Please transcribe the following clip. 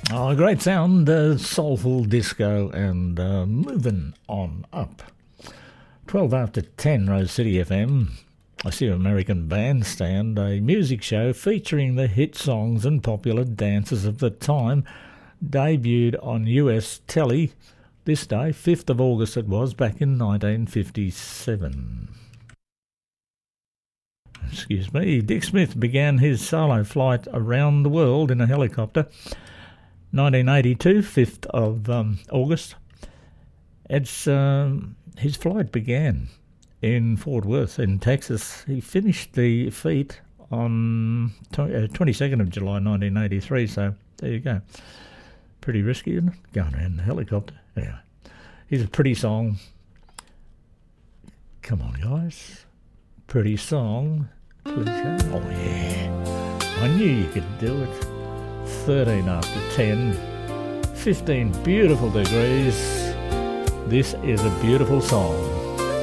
Oh, great sound, soulful disco and moving on up. 12 after 10, Rose City FM. I see American Bandstand, a music show featuring the hit songs and popular dances of the time, debuted on US telly this day, 5th of August it was, back in 1957. Excuse me. Dick Smith began his solo flight around the world in a helicopter 1982, 5th of August. His flight began in Fort Worth in Texas. He finished the feat on 22nd of July 1983, so there you go. Pretty risky, isn't it? Going around in a helicopter. Yeah. Here's a pretty song. Come on, guys. Pretty song. Please go. Oh, yeah. I knew you could do it. 13 after 10. 15 beautiful degrees. This is a beautiful song.